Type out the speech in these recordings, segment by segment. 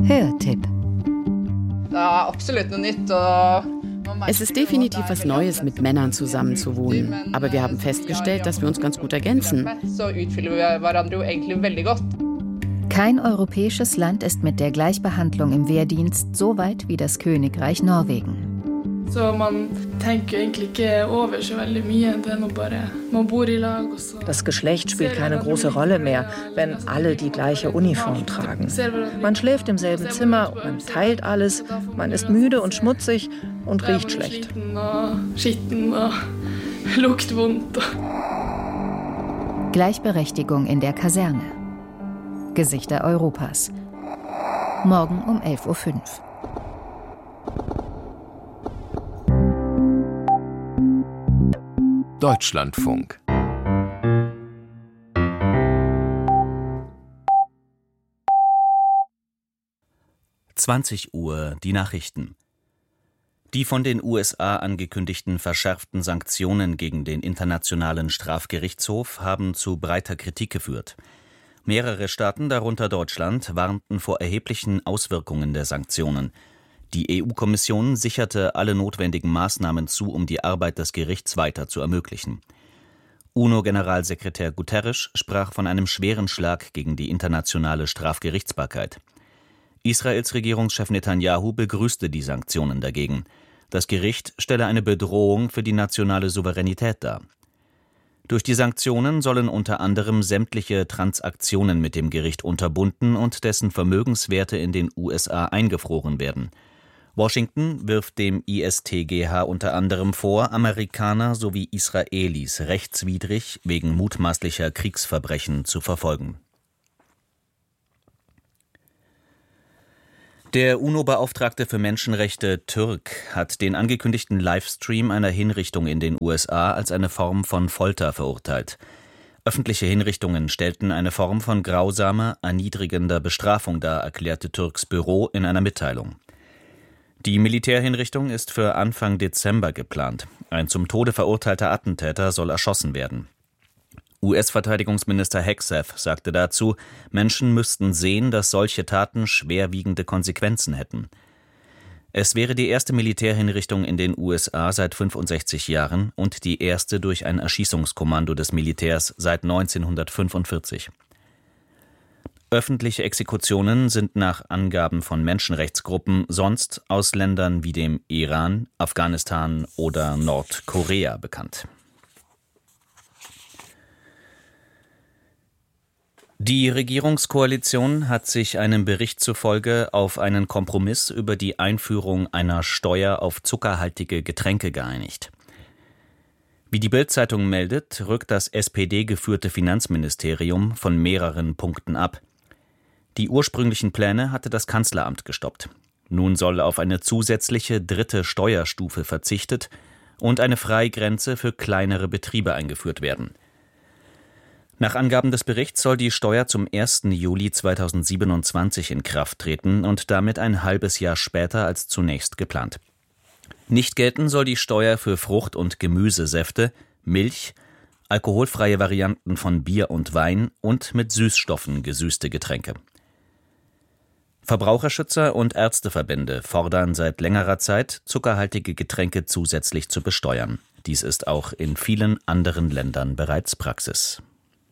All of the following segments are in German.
Hörtipp. Es ist definitiv was Neues, mit Männern zusammenzuwohnen. Aber wir haben festgestellt, dass wir uns ganz gut ergänzen. Kein europäisches Land ist mit der Gleichbehandlung im Wehrdienst so weit wie das Königreich Norwegen. Das Geschlecht spielt keine große Rolle mehr, wenn alle die gleiche Uniform tragen. Man schläft im selben Zimmer, man teilt alles, man ist müde und schmutzig und riecht schlecht. Gleichberechtigung in der Kaserne. Gesichter Europas. Morgen um 11:05 Uhr. Deutschlandfunk. Uhr, die Nachrichten. Die von den USA angekündigten verschärften Sanktionen gegen den Internationalen Strafgerichtshof haben zu breiter Kritik geführt. Mehrere Staaten, darunter Deutschland, warnten vor erheblichen Auswirkungen der Sanktionen. Die EU-Kommission sicherte alle notwendigen Maßnahmen zu, um die Arbeit des Gerichts weiter zu ermöglichen. UNO-Generalsekretär Guterres sprach von einem schweren Schlag gegen die internationale Strafgerichtsbarkeit. Israels Regierungschef Netanyahu begrüßte die Sanktionen dagegen. Das Gericht stelle eine Bedrohung für die nationale Souveränität dar. Durch die Sanktionen sollen unter anderem sämtliche Transaktionen mit dem Gericht unterbunden und dessen Vermögenswerte in den USA eingefroren werden. Washington wirft dem ISTGH unter anderem vor, Amerikaner sowie Israelis rechtswidrig wegen mutmaßlicher Kriegsverbrechen zu verfolgen. Der UNO-Beauftragte für Menschenrechte Türk hat den angekündigten Livestream einer Hinrichtung in den USA als eine Form von Folter verurteilt. Öffentliche Hinrichtungen stellten eine Form von grausamer, erniedrigender Bestrafung dar, erklärte Türks Büro in einer Mitteilung. Die Militärhinrichtung ist für Anfang Dezember geplant. Ein zum Tode verurteilter Attentäter soll erschossen werden. US-Verteidigungsminister Hegseth sagte dazu, Menschen müssten sehen, dass solche Taten schwerwiegende Konsequenzen hätten. Es wäre die erste Militärhinrichtung in den USA seit 65 Jahren und die erste durch ein Erschießungskommando des Militärs seit 1945. Öffentliche Exekutionen sind nach Angaben von Menschenrechtsgruppen sonst aus Ländern wie dem Iran, Afghanistan oder Nordkorea bekannt. Die Regierungskoalition hat sich einem Bericht zufolge auf einen Kompromiss über die Einführung einer Steuer auf zuckerhaltige Getränke geeinigt. Wie die Bild-Zeitung meldet, rückt das SPD-geführte Finanzministerium von mehreren Punkten ab. Die ursprünglichen Pläne hatte das Kanzleramt gestoppt. Nun soll auf eine zusätzliche dritte Steuerstufe verzichtet und eine Freigrenze für kleinere Betriebe eingeführt werden. Nach Angaben des Berichts soll die Steuer zum 1. Juli 2027 in Kraft treten und damit ein halbes Jahr später als zunächst geplant. Nicht gelten soll die Steuer für Frucht- und Gemüsesäfte, Milch, alkoholfreie Varianten von Bier und Wein und mit Süßstoffen gesüßte Getränke. Verbraucherschützer und Ärzteverbände fordern seit längerer Zeit, zuckerhaltige Getränke zusätzlich zu besteuern. Dies ist auch in vielen anderen Ländern bereits Praxis.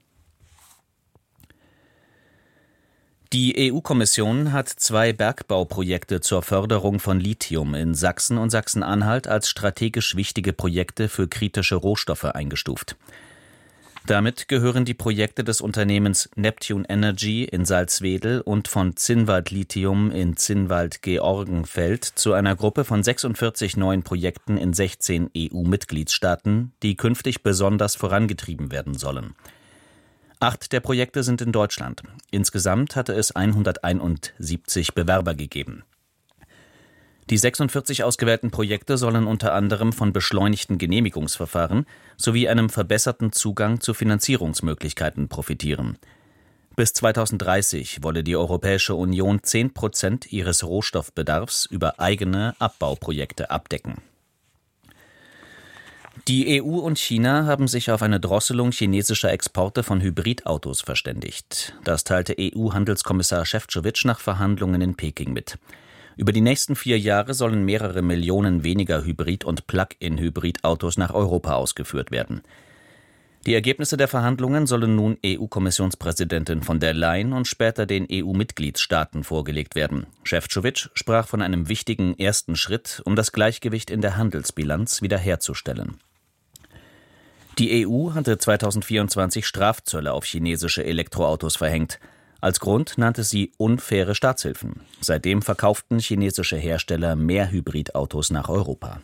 Die EU-Kommission hat 2 Bergbauprojekte zur Förderung von Lithium in Sachsen und Sachsen-Anhalt als strategisch wichtige Projekte für kritische Rohstoffe eingestuft. Damit gehören die Projekte des Unternehmens Neptune Energy in Salzwedel und von Zinnwald Lithium in Zinnwald-Georgenfeld zu einer Gruppe von 46 neuen Projekten in 16 EU-Mitgliedstaaten, die künftig besonders vorangetrieben werden sollen. 8 der Projekte sind in Deutschland. Insgesamt hatte es 171 Bewerber gegeben. Die 46 ausgewählten Projekte sollen unter anderem von beschleunigten Genehmigungsverfahren sowie einem verbesserten Zugang zu Finanzierungsmöglichkeiten profitieren. Bis 2030 wolle die Europäische Union 10% ihres Rohstoffbedarfs über eigene Abbauprojekte abdecken. Die EU und China haben sich auf eine Drosselung chinesischer Exporte von Hybridautos verständigt. Das teilte EU-Handelskommissar Šefčovič nach Verhandlungen in Peking mit. Über die nächsten 4 Jahre sollen mehrere Millionen weniger Hybrid- und Plug-in-Hybridautos nach Europa ausgeführt werden. Die Ergebnisse der Verhandlungen sollen nun EU-Kommissionspräsidentin von der Leyen und später den EU-Mitgliedstaaten vorgelegt werden. Šefčovič sprach von einem wichtigen ersten Schritt, um das Gleichgewicht in der Handelsbilanz wiederherzustellen. Die EU hatte 2024 Strafzölle auf chinesische Elektroautos verhängt. Als Grund nannte sie unfaire Staatshilfen. Seitdem verkauften chinesische Hersteller mehr Hybridautos nach Europa.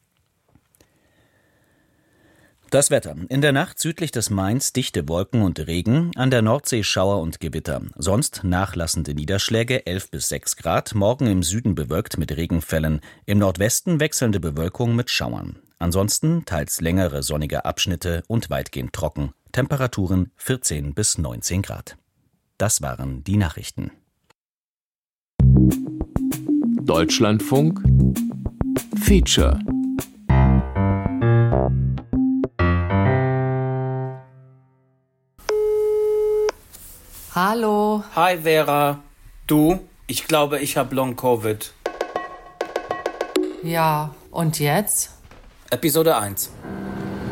Das Wetter. In der Nacht südlich des Mains dichte Wolken und Regen, an der Nordsee Schauer und Gewitter. Sonst nachlassende Niederschläge, 11 bis 6 Grad, morgen im Süden bewölkt mit Regenfällen, im Nordwesten wechselnde Bewölkung mit Schauern. Ansonsten teils längere sonnige Abschnitte und weitgehend trocken. Temperaturen 14 bis 19 Grad. Das waren die Nachrichten. Deutschlandfunk Feature. Hallo. Hi Vera. Du? Ich glaube, ich habe Long-Covid. Ja, und jetzt? Episode 1.